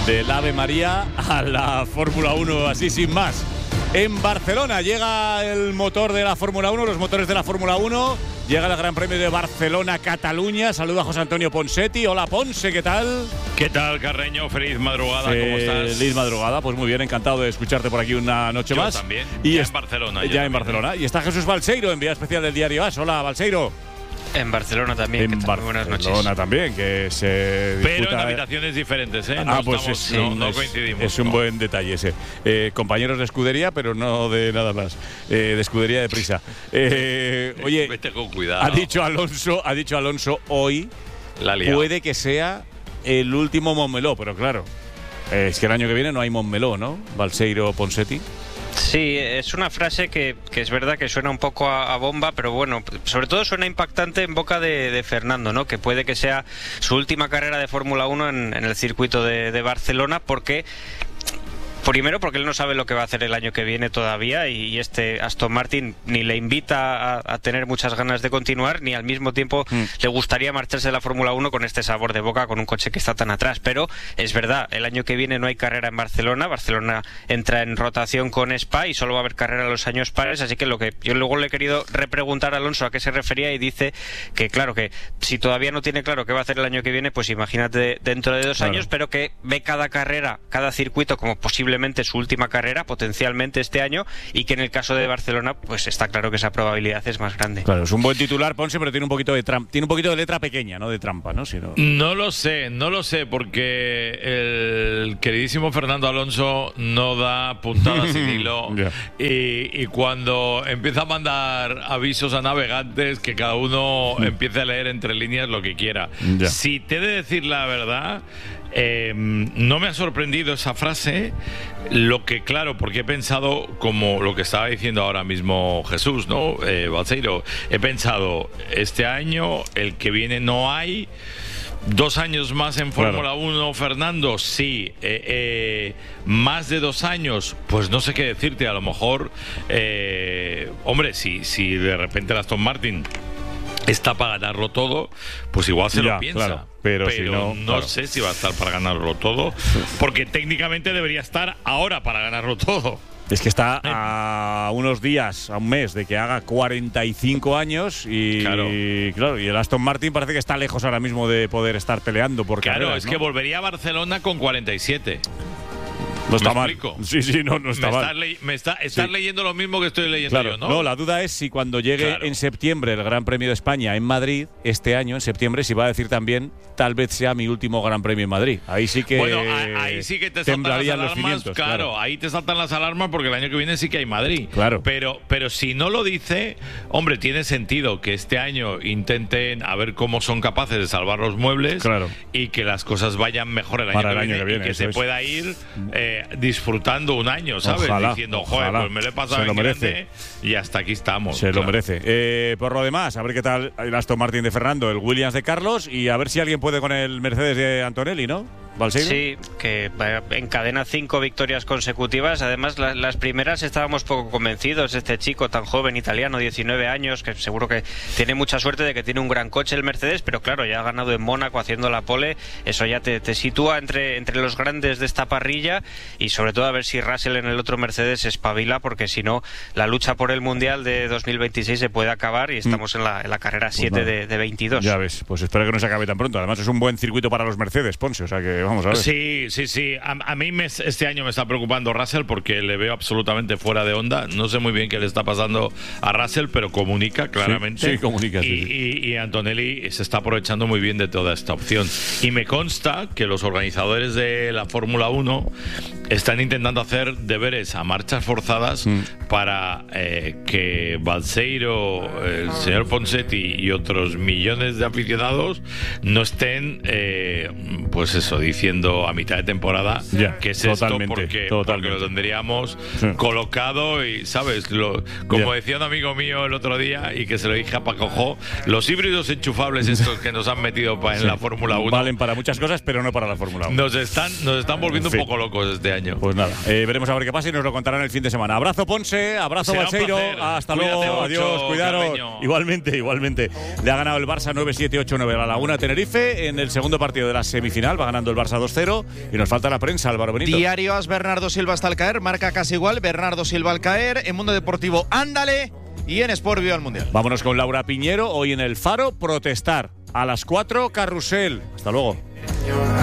Del Ave María a la Fórmula 1, así sin más. En Barcelona llega el motor de la Fórmula 1, los motores de la Fórmula 1. Llega el Gran Premio de Barcelona-Cataluña. Saluda a José Antonio Ponsetti. Hola, Ponce, ¿qué tal? ¿Qué tal, Carreño? Feliz madrugada, ¿cómo estás? Feliz madrugada, pues muy bien, encantado de escucharte por aquí una noche Yo más. También, y ya en Barcelona. Ya en Barcelona. Y está Jesús Balseiro, enviado especial del diario AS. Hola, Balseiro. En Barcelona también. En Buenas noches. Barcelona también, que se disputa. Pero en habitaciones diferentes, ¿eh? No No coincidimos. Es un buen detalle ese. Compañeros de escudería, pero no de nada más. De escudería de prisa. Oye, vete con cuidado. Ha dicho Alonso hoy, puede que sea el último Montmeló, pero claro, es que el año que viene no hay Montmeló, ¿no? Balseiro, Ponsetti. Sí, es una frase que es verdad que suena un poco a bomba, pero bueno, sobre todo suena impactante en boca de Fernando, ¿no? Que puede que sea su última carrera de Fórmula 1 en el circuito de Barcelona, porque... Primero porque él no sabe lo que va a hacer el año que viene todavía y este Aston Martin ni le invita a tener muchas ganas de continuar, ni al mismo tiempo le gustaría marcharse de la Fórmula 1 con este sabor de boca, con un coche que está tan atrás. Pero es verdad, el año que viene no hay carrera en Barcelona. Barcelona entra en rotación con Spa y solo va a haber carrera los años pares, así que lo que yo luego le he querido repreguntar a Alonso a qué se refería y dice que claro, que si todavía no tiene claro qué va a hacer el año que viene, pues imagínate dentro de 2 años, pero que ve cada carrera, cada circuito como posiblemente su última carrera, potencialmente este año, y que en el caso de Barcelona pues está claro que esa probabilidad es más grande. Claro, es un buen titular, Ponce, pero tiene un poquito de letra pequeña, no de trampa, ¿no? No lo sé, porque el queridísimo Fernando Alonso no da puntadas sin hilo. Yeah. Y cuando empieza a mandar avisos a navegantes, que cada uno empiece a leer entre líneas lo que quiera. Yeah. Si te he de decir la verdad, no me ha sorprendido esa frase, lo que claro, porque he pensado como lo que estaba diciendo ahora mismo Jesús, ¿no? Balseiro, he pensado, este año, el que viene no hay, 2 años más en Fórmula 1, Fernando, sí, más de 2 años, pues no sé qué decirte, a lo mejor, hombre, si de repente el Aston Martin está para ganarlo todo, pues igual se lo piensa. Claro, pero si no, claro, sé si va a estar para ganarlo todo, porque técnicamente debería estar ahora para ganarlo todo. Es que está a unos días, a un mes de que haga 45 años y claro, y el Aston Martin parece que está lejos ahora mismo de poder estar peleando por carreras, es que volvería a Barcelona con 47. No está mal. Sí, no está mal. Estás leyendo lo mismo que estoy leyendo yo, ¿no? No, la duda es si cuando llegue en septiembre el Gran Premio de España en Madrid, este año, en septiembre, si va a decir también, tal vez sea mi último Gran Premio en Madrid. Ahí sí que ahí sí que te saltan las alarmas, los cimientos, claro, ahí te saltan las alarmas porque el año que viene sí que hay Madrid. Claro. Pero si no lo dice, hombre, tiene sentido que este año intenten a ver cómo son capaces de salvar los muebles y que las cosas vayan mejor el año que viene y que se pueda ir disfrutando un año, ¿sabes? Ojalá, diciendo, joder, pues me lo he pasado en grande y hasta aquí estamos. Se lo merece. Por lo demás, a ver qué tal el Aston Martin de Fernando, el Williams de Carlos y a ver si alguien puede con el Mercedes de Antonelli, ¿no? ¿Balseiro? Sí, que encadena 5 victorias consecutivas. Además, las primeras estábamos poco convencidos. Este chico tan joven, italiano, 19 años, que seguro que tiene mucha suerte de que tiene un gran coche el Mercedes, pero claro, ya ha ganado en Mónaco haciendo la pole. Eso ya te sitúa entre los grandes de esta parrilla y sobre todo a ver si Russell en el otro Mercedes espabila, porque si no, la lucha por el Mundial de 2026 se puede acabar y estamos en la carrera 7 de 22. Ya ves, pues espero que no se acabe tan pronto. Además es un buen circuito para los Mercedes, Ponce, o sea que vamos a ver. Sí. A mí este año me está preocupando Russell porque le veo absolutamente fuera de onda. No sé muy bien qué le está pasando a Russell, pero comunica claramente. Sí, comunica. Y Antonelli se está aprovechando muy bien de toda esta opción. Y me consta que los organizadores de la Fórmula 1 están intentando hacer deberes a marchas forzadas para que Balseiro, el señor Ponsetti y otros millones de aficionados no estén, pues eso, diciendo a mitad de temporada que es esto porque lo tendríamos colocado y, ¿sabes? Como decía un amigo mío el otro día y que se lo dije a Paco Jo, los híbridos enchufables estos que nos han metido en la Fórmula 1 valen para muchas cosas, pero no para la Fórmula 1. Nos están volviendo un poco locos este año. Pues nada, veremos a ver qué pasa y nos lo contarán el fin de semana. Abrazo, Ponce, abrazo, Balseiro, hasta luego, adiós, cuidaros. Carreño. Igualmente. Le ha ganado el Barça 9-7-8-9 a la Laguna Tenerife en el segundo partido de la semifinal. final, va ganando el Barça 2-0 y nos falta la prensa, Álvaro Benito. Diario AS, Bernardo Silva hasta al caer, marca casi igual, Bernardo Silva al caer, en Mundo Deportivo, ándale, y en Sport Viva al Mundial. Vámonos con Laura Piñero, hoy en El Faro, protestar. A las 4, carrusel. Hasta luego.